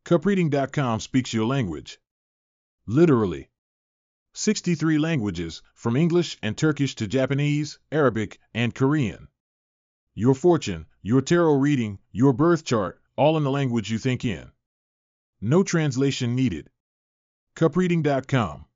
CupReading.com speaks your language. Literally. 63 languages, from English and Turkish to Japanese, Arabic, and Korean. Your fortune, your tarot reading, your birth chart, all in the language you think in. No translation needed. CupReading.com.